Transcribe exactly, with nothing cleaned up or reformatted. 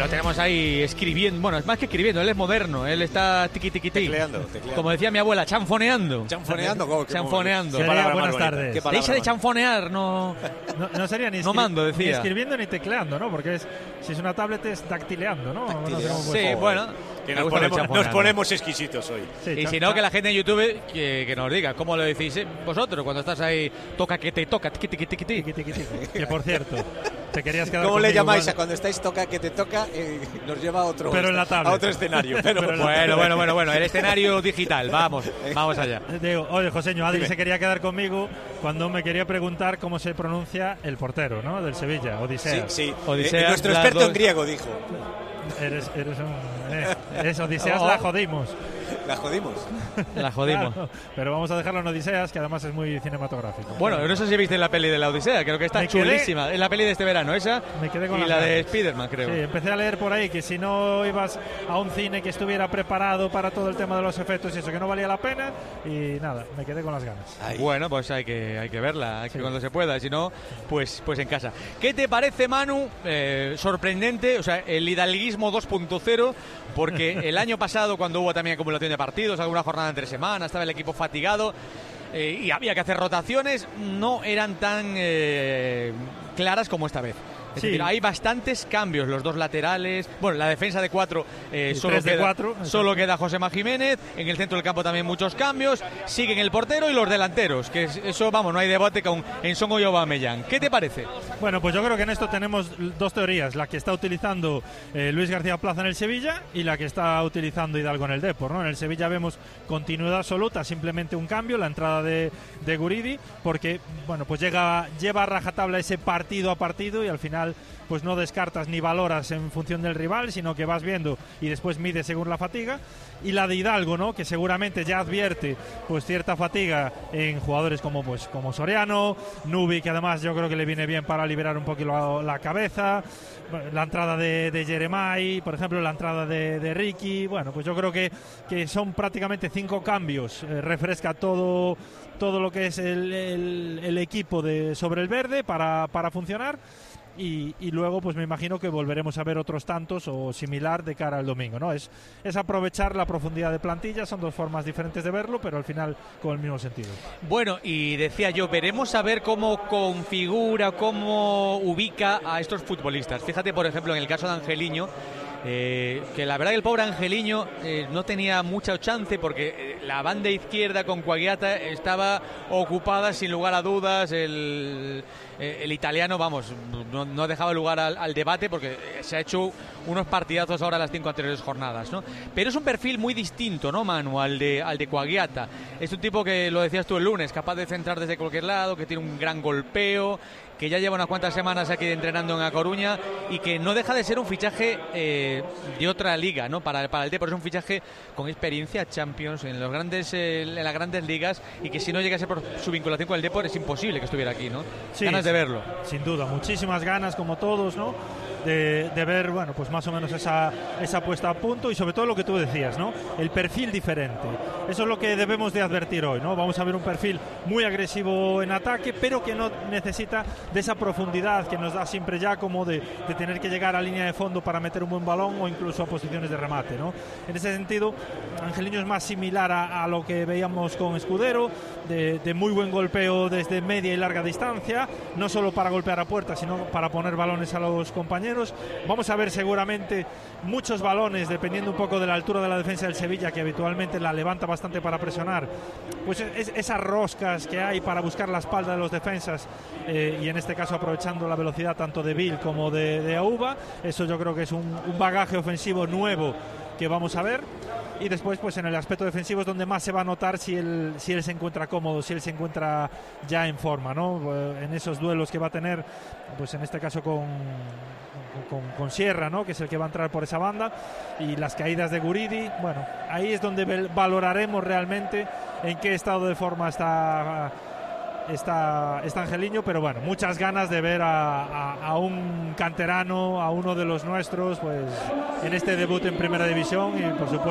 lo tenemos ahí escribiendo. Bueno, es más que escribiendo, él es moderno, él está tiqui tiqui tiqui. Tecleando, tecleando. Como decía mi abuela, chanfoneando. ¿Chanfoneando? ¿Cómo? Chanfoneando. Sería, buenas tardes. Deja de chanfonear, no... No, no sería ni, no mando, decía. ni escribiendo ni tecleando, ¿no? Porque es, si es una tablet es dactileando, ¿no? Dactileando. No sí, bueno. Que nos ponemos, nos ponemos exquisitos hoy. Sí, y si no, que la gente en YouTube que, que nos diga cómo lo decís eh, vosotros cuando estás ahí, toca que te toca, tiqui tiqui tiqui tiqui. Tiqui, tiqui, tiqui. Que por cierto, te querías quedar ¿Cómo le conmigo, llamáis igual? a cuando estáis toca que te toca? Eh, nos lleva a otro, Pero en la tablet. a otro escenario. Pero, Pero en la Bueno, bueno, bueno, bueno, el escenario digital, vamos, vamos allá. Digo, oye, Joseño, Adri Dime. se quería quedar conmigo cuando me quería preguntar cómo se pronuncia el portero, ¿no? Del Sevilla, sí, Odiseas. sí. Odiseas, Eh, nuestro las experto dos. en griego dijo. Eres, eres un... Eh, es Odiseas, Oh. la jodimos. La jodimos. La jodimos. Claro, pero vamos a dejarlo en Odiseas, que además es muy cinematográfico. Bueno, no sé si viste la peli de la Odisea, creo que está Me quedé- chulísima. Es la peli de este verano, esa Me quedé con y las la de ganas. Spiderman, creo. Sí, empecé a leer por ahí que si no ibas a un cine que estuviera preparado para todo el tema de los efectos y eso, que no valía la pena, y nada, me quedé con las ganas. Ahí. Bueno, pues hay que, hay que verla, hay que Sí. cuando se pueda, si no, pues, pues en casa. ¿Qué te parece, Manu? Eh, sorprendente, o sea, el hidalguismo dos punto cero, porque el año pasado, cuando hubo también acumulación de partidos, alguna jornada entre semanas, estaba el equipo fatigado eh, y había que hacer rotaciones, no eran tan eh, claras como esta vez. Es Sí. decir, hay bastantes cambios, los dos laterales, bueno, la defensa de cuatro, eh, Sí, solo, tres de queda, cuatro, solo queda Josema Jiménez, en el centro del campo también muchos cambios, siguen el portero y los delanteros, que es- eso, vamos, no hay debate con Ensongo y Aubameyang. ¿Qué te parece? Bueno, pues yo creo que en esto tenemos dos teorías, la que está utilizando eh, Luis García Plaza en el Sevilla y la que está utilizando Hidalgo en el Depor, ¿no? En el Sevilla vemos continuidad absoluta, simplemente un cambio, la entrada de, de Guridi, porque, bueno, pues llega, lleva a rajatabla ese partido a partido y al final pues no descartas ni valoras en función del rival, sino que vas viendo y después mides según la fatiga. Y la de Hidalgo, ¿no? Que seguramente ya advierte pues cierta fatiga en jugadores como pues como Soriano, Nubi, que además yo creo que le viene bien para liberar un poquito la, la cabeza, la entrada de, de Jeremai, por ejemplo, la entrada de, de Ricky. Bueno, pues yo creo que, que son prácticamente cinco cambios, eh, refresca todo todo lo que es el, el, el equipo de sobre el verde para, para funcionar. Y, y luego pues me imagino que volveremos a ver otros tantos o similar de cara al domingo, ¿no? Es, es aprovechar la profundidad de plantilla, son dos formas diferentes de verlo, pero al final con el mismo sentido. Bueno, y decía yo, veremos a ver cómo configura, cómo ubica a estos futbolistas. Fíjate, por ejemplo, en el caso de Angeliño, eh, que la verdad que el pobre Angeliño eh, no tenía mucha chance porque la banda izquierda con Quagliata estaba ocupada sin lugar a dudas. El, el italiano, vamos, no, no dejaba lugar al, al debate porque se ha hecho unos partidazos ahora las cinco anteriores jornadas, ¿no? Pero es un perfil muy distinto, ¿no, Manu? Al de, al de Quagliata. Es un tipo que, lo decías tú el lunes, capaz de centrar desde cualquier lado, que tiene un gran golpeo, que ya lleva unas cuantas semanas aquí entrenando en A Coruña y que no deja de ser un fichaje eh, de otra liga, ¿no? Para, para el Depor es un fichaje con experiencia Champions en los grandes eh, en las grandes ligas y que si no llegase por su vinculación con el Depor es imposible que estuviera aquí, ¿no? Sí, Ganas de verlo. Sin duda, muchísimas ganas como todos, ¿no? De, de ver, bueno, pues más o menos esa, esa puesta a punto y sobre todo lo que tú decías, ¿no? El perfil diferente. Eso es lo que debemos de advertir hoy, ¿no? Vamos a ver un perfil muy agresivo en ataque, pero que no necesita de esa profundidad que nos da siempre ya como de, de tener que llegar a línea de fondo para meter un buen balón o incluso a posiciones de remate, ¿no? En ese sentido, Angeliño es más similar a, a lo que veíamos con Escudero, de, de muy buen golpeo desde media y larga distancia, no solo para golpear a puerta, sino para poner balones a los compañeros. Vamos a ver seguramente muchos balones, dependiendo un poco de la altura de la defensa del Sevilla, que habitualmente la levanta bastante para presionar. Pues es, esas roscas que hay para buscar la espalda de los defensas, eh, y en este caso aprovechando la velocidad tanto de Bill como de, de Auba. Eso yo creo que es un, un bagaje ofensivo nuevo que vamos a ver. Y después, pues en el aspecto defensivo es donde más se va a notar si él, si él se encuentra cómodo, si él se encuentra ya en forma, ¿no? En esos duelos que va a tener, pues en este caso con, con, con Sierra, ¿no? Que es el que va a entrar por esa banda, y las caídas de Guridi. Bueno, ahí es donde valoraremos realmente en qué estado de forma está Está, está Angeliño, pero bueno, muchas ganas de ver a, a, a un canterano, a uno de los nuestros, pues en este debut en Primera División y por supuesto